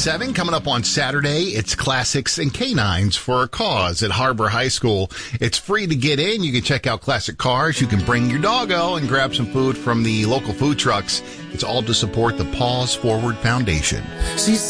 7 coming up on Saturday. It's Classics and Canines for a Cause at Harbor High School. It's free to get in. You can check out classic cars. You can bring your doggo and grab some food from the local food trucks. It's all to support the Paws Forward Foundation.